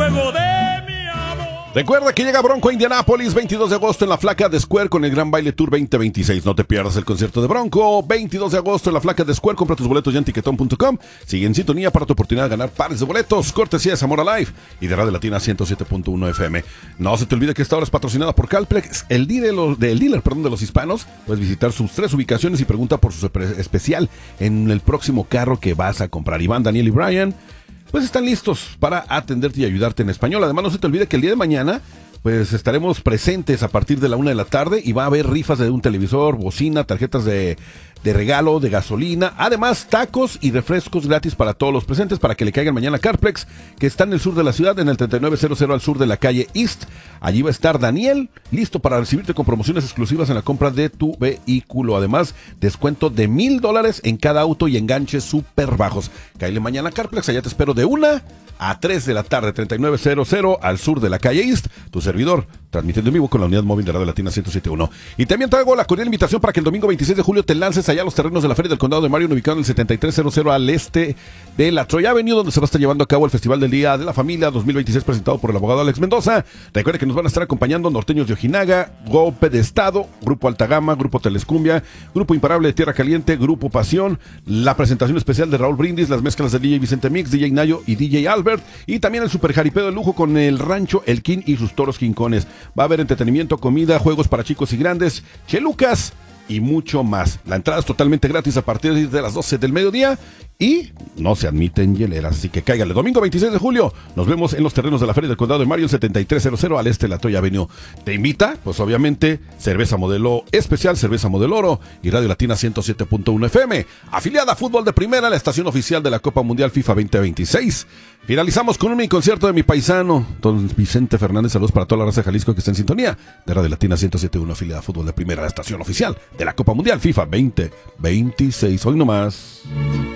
fuego de mi amor. Recuerda que llega Bronco a Indianápolis 22 de agosto en la Flaca de Square con el Gran Baile Tour 2026. No te pierdas el concierto de Bronco 22 de agosto en la Flaca de Square. Compra tus boletos ya en tiquetón.com. Sigue en sintonía para tu oportunidad de ganar pares de boletos. Cortesía de Zamora Live y de Radio Latina 107.1 FM. No se te olvide que esta hora es patrocinada por Calplex, el dealer de los hispanos. Puedes visitar sus 3 ubicaciones y pregunta por su especial en el próximo carro que vas a comprar. Iván, Daniel y Brian pues están listos para atenderte y ayudarte en español. Además, no se te olvide que el día de mañana pues estaremos presentes a partir de la 1 de la tarde y va a haber rifas de un televisor, bocina, tarjetas de regalo, de gasolina, además tacos y refrescos gratis para todos los presentes para que le caigan mañana a Carplex, que está en el sur de la ciudad, en el 3900 al sur de la calle East. Allí va a estar Daniel, listo para recibirte con promociones exclusivas en la compra de tu vehículo. Además, descuento de $1,000 en cada auto y enganches súper bajos. Cáele mañana a Carplex, allá te espero de 1 a 3 de la tarde, 3900 al sur de la calle East. Tu servidor, transmitiendo en vivo con la unidad móvil de Radio Latina 107.1. Y también traigo la cordial invitación para que el domingo 26 de julio te lances allá a los terrenos de la Feria del Condado de Marion, ubicado en el 7300 al este de la Troy Avenue, donde se va a estar llevando a cabo el Festival del Día de la Familia 2026, presentado por el abogado Alex Mendoza. Recuerda que nos van a estar acompañando Norteños de Ojinaga, Golpe de Estado, Grupo Alta Gama, Grupo Telescumbia, Grupo Imparable de Tierra Caliente, Grupo Pasión, la presentación especial de Raúl Brindis, las mezclas de DJ Vicente Mix, DJ Nayo y DJ Albert, y también el super jaripeo de lujo con el rancho El King y sus toros quincones. Va a haber entretenimiento, comida, juegos para chicos y grandes, chelucas y mucho más. La entrada es totalmente gratis a partir de las 12 del mediodía y no se admiten hieleras, así que cáigale. Domingo 26 de julio, nos vemos en los terrenos de la Feria del Condado de Marion, 7300 al este de la Troy Avenue. Te invita, pues obviamente, Cerveza Modelo Especial, Cerveza Modelo Oro y Radio Latina 107.1 FM. Afiliada a Fútbol de Primera, la estación oficial de la Copa Mundial FIFA 2026. Finalizamos con un mini concierto de mi paisano, don Vicente Fernández. Saludos para toda la raza de Jalisco que está en sintonía de Radio Latina 107.1, afiliada a Fútbol de Primera, la estación oficial de la Copa Mundial FIFA 2026. Hoy nomás.